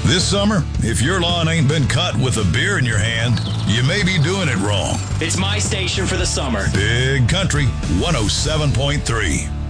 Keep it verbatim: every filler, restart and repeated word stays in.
This summer, if your lawn ain't been cut with a beer in your hand, you may be doing it wrong. It's my station for the summer. Big Country one oh seven point three.